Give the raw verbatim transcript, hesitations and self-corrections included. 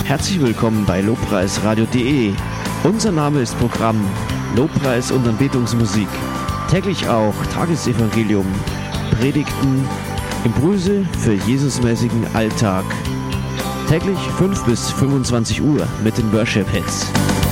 Herzlich willkommen bei lobpreisradio punkt de. Unser Name ist Programm Lobpreis und Anbetungsmusik. Täglich auch Tagesevangelium, Predigten, Impulse für Jesusmäßigen Alltag. Täglich fünf bis fünfundzwanzig Uhr mit den Worship Hits.